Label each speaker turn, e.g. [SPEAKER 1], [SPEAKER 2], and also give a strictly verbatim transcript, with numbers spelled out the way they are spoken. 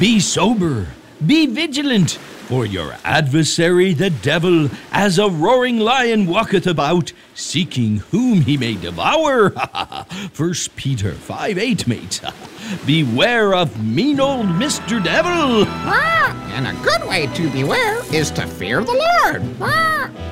[SPEAKER 1] Be sober, be vigilant, for your adversary the devil, as a roaring lion, walketh about, seeking whom he may devour. First Peter five eight, mates. Beware of mean old Mister Devil.
[SPEAKER 2] Ah, and a good way to beware is to fear the Lord. Ah.